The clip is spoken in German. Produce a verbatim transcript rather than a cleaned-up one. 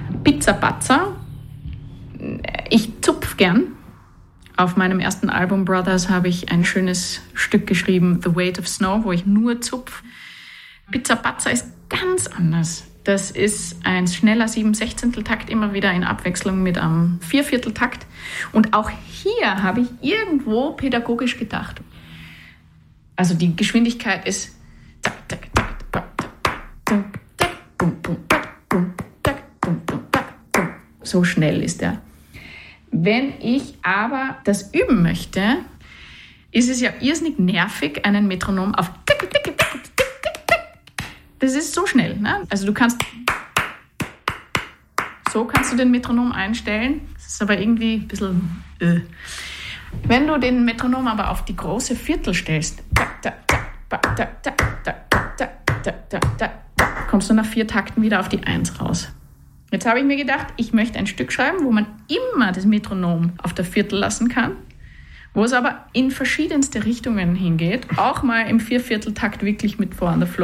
Pizza Pazza. Ich zupf gern. Auf meinem ersten Album Brothers habe ich ein schönes Stück geschrieben, The Weight of Snow, wo ich nur zupf. Pizza Pazza ist ganz anders. Das ist ein schneller sieben Sechzehnteltakt, immer wieder in Abwechslung mit einem Viervierteltakt. Und auch hier habe ich irgendwo pädagogisch gedacht. Also die Geschwindigkeit ist so schnell ist der. Wenn ich aber das üben möchte, ist es ja irrsinnig nervig, einen Metronom auf das ist so schnell, ne? Also du kannst so kannst du den Metronom einstellen. Das ist aber irgendwie ein bisschen äh. Wenn du den Metronom aber auf die große Viertel stellst, kommst du nach vier Takten wieder auf die Eins raus. Jetzt habe ich mir gedacht, ich möchte ein Stück schreiben, wo man immer das Metronom auf der Viertel lassen kann, wo es aber in verschiedenste Richtungen hingeht, auch mal im Viervierteltakt wirklich mit Four on the Floor.